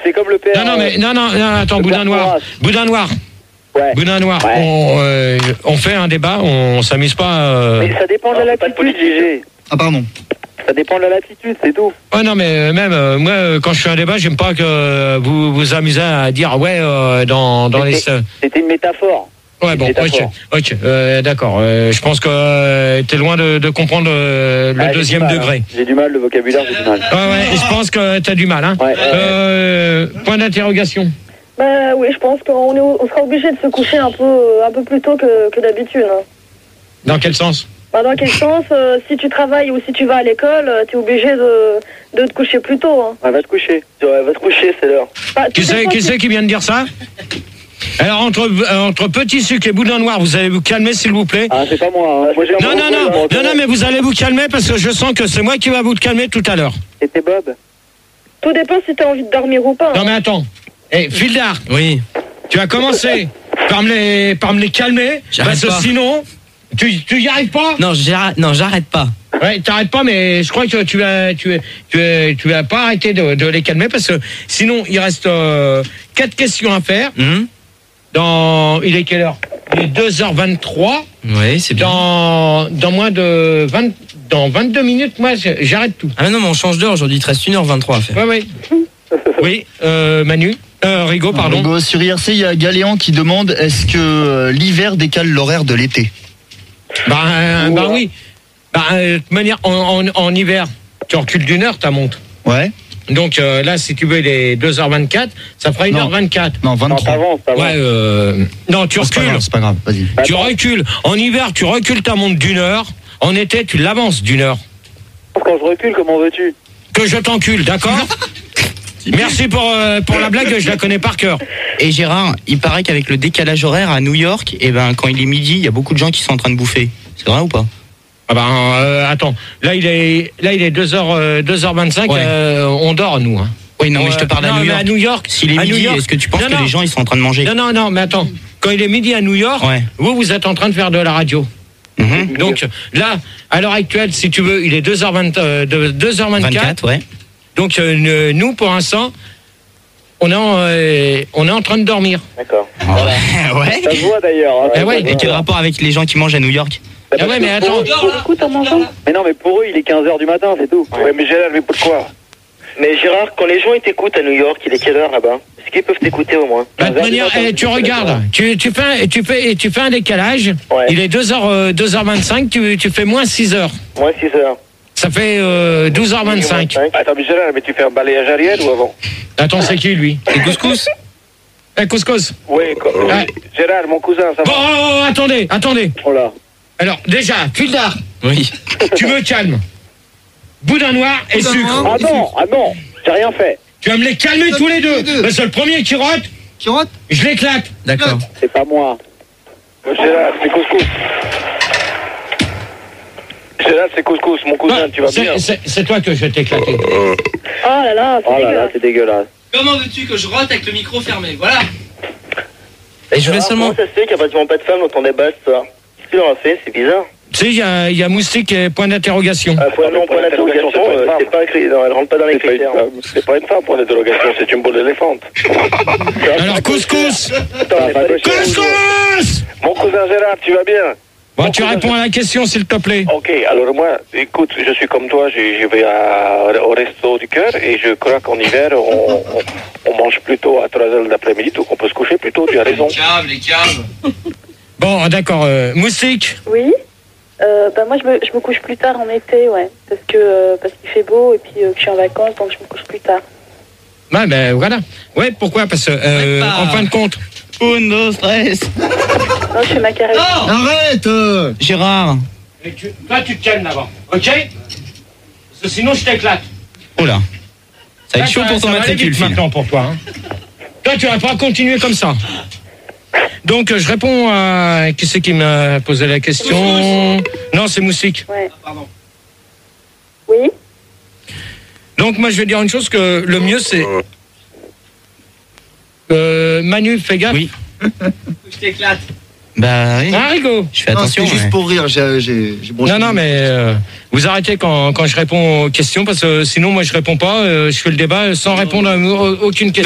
c'est comme le père. Non, attends, Boudin Noir. Ouais. Boudin Noir. Ouais. On fait un débat, on s'amuse pas. Mais ça dépend de la latitude, GG. Ah, pardon. Ça dépend de la latitude, c'est tout. Ouais, non, mais même moi, quand je fais un débat, j'aime pas que vous vous amusez à dire dans les. C'était une métaphore. Ouais, bon, ok, d'accord. Je pense que t'es loin de comprendre le deuxième degré. J'ai du mal, le vocabulaire, j'ai du mal. Ouais, je pense que t'as du mal, hein. Ouais. Point d'interrogation. Bah oui, je pense qu'on sera obligé de se coucher un peu plus tôt que d'habitude. Hein. Dans quel sens? Bah dans quel sens si tu travailles ou si tu vas à l'école, tu es obligé de te coucher plus tôt. Hein. Va te coucher. Va te coucher, c'est l'heure. Bah, Qui c'est qui vient de dire ça? Alors, entre Petit Sucre et Boudin Noir, vous allez vous calmer, s'il vous plaît. Ah, c'est pas moi. Hein. Moi Non, mais vous allez vous calmer parce que je sens que c'est moi qui va vous calmer tout à l'heure. C'était Bob. Tout dépend si tu as envie de dormir ou pas. Non, mais attends. Fildar. Oui. Tu as commencé par me les calmer. Parce que sinon, tu y arrives pas? Non, j'arrête pas. Ouais, t'arrêtes pas, mais je crois que tu vas pas arrêter de les calmer parce que sinon, il reste 4 questions à faire. Il est quelle heure? Il est 2h23. Oui, c'est bien. Dans moins de 22 minutes, moi, j'arrête tout. Ah non, mais on change d'heure aujourd'hui. Il te reste 1h23 à faire. Ouais. Oui, Manu. Rigaud, pardon. Rigaud, sur IRC, il y a Galéan qui demande est-ce que l'hiver décale l'horaire de l'été? Bah oui. De toute manière, en hiver, tu recules d'une heure ta montre. Ouais. Donc là, si tu veux, il est 2h24, ça fera 1h24. Non, 23. Non, t'avances. Ouais, non, tu recules. C'est pas grave, vas-y. Tu recules. En hiver, tu recules ta montre d'une heure. En été, tu l'avances d'une heure. Quand je recule, comment veux-tu? Que je t'encule, d'accord? Merci pour la blague, je la connais par cœur. Et Gérard, il paraît qu'avec le décalage horaire à New York, quand il est midi, il y a beaucoup de gens qui sont en train de bouffer. C'est vrai ou pas? Attends, là il est 2h25, Ouais. on dort nous. Hein. Oui, non, mais je te parle mais à New York. S'il est midi, est-ce que tu penses que les gens ils sont en train de manger? Non, mais attends. Quand il est midi à New York, vous êtes en train de faire de la radio. Donc là, à l'heure actuelle, si tu veux, il est 2h24. Ouais. Donc nous, pour l'instant, on est en train de dormir. D'accord. Ouais. Ça se voit d'ailleurs. Hein. Et quel rapport avec les gens qui mangent à New York? Ouais, mais attends. Écoute en mangeant. Mais non, mais pour eux, il est 15h du matin, c'est tout. Ouais, mais Gérard, mais pourquoi? Mais Gérard, quand les gens ils t'écoutent à New York, il est quelle heure là-bas? Est-ce qu'ils peuvent t'écouter au moins? De toute manière, tu regardes, tu fais un décalage. Ouais. Il est 2h25, tu fais moins 6h. Moins 6h. Ça fait 12h25. Attends, mais Gérard, mais tu fais un balayage arrière ou avant? Attends, c'est qui lui? C'est Couscous. Couscous. Oui, Gérard, mon cousin, ça va. Bon, attendez. Oh là. Alors, déjà, Fildar, Oui. tu me calmes. Boudin Noir et Sucre. Ah non, j'ai rien fait. Tu vas me les calmer tous les deux. Parce que le premier qui rote, je l'éclate. D'accord. C'est pas moi. Gérard, c'est Couscous. Gérard, c'est Couscous, mon cousin, tu vas bien? C'est toi que je vais t'éclater. Oh là là, C'est dégueulasse. Comment veux-tu que je rote avec le micro fermé? Voilà. Et je voulais Gérard, seulement. comment ça se fait qu'il n'y a pratiquement pas de femmes dans ton débat ce soir? Qu'est-ce qu'il en a fait? C'est bizarre. Tu sais, il y a Moustique et point d'interrogation. Point d'interrogation, c'est pas écrit, non, elle rentre pas dans les critères. C'est pas une femme, point d'interrogation, c'est une boule d'éléphant. Alors, Couscous. Couscous! Mon cousin Gérard, tu vas bien? Bon, tu réponds à la question, s'il te plaît. Ok, alors moi, écoute, je suis comme toi, je vais au resto du cœur et je crois qu'en hiver, on mange plutôt à 3h de l'après-midi, donc on peut se coucher plus tôt, tu as raison. Les caves. Bon, d'accord. Moustique. Oui. Moi je me couche plus tard en été, ouais. Parce qu'il fait beau et puis que je suis en vacances, donc je me couche plus tard. Ouais, ben voilà. Ouais, pourquoi? Parce que, en fin de compte. Uno, stress. Non, je fais ma carrière. Arrête Gérard. Toi, tu te calmes d'abord, ok? Parce que sinon, je t'éclate. Oh là. Ça va être chaud pour ton matricule. Ça va aller vite maintenant pour toi. Hein. Toi, tu vas pas continuer comme ça. Donc, je réponds à... Qui c'est qui m'a posé la question? Non, c'est Moustique. Ouais. Pardon. Oui. Donc, moi, je vais dire une chose, que le mieux, c'est... Manu, fais gaffe. Oui. Je t'éclate. Bah oui. Ah, Rigaud. Je fais attention. C'est juste pour rire, j'ai branché. Non, mais vous arrêtez quand je réponds aux questions, parce que sinon, moi, je réponds pas. Je fais le débat sans répondre à aucune question.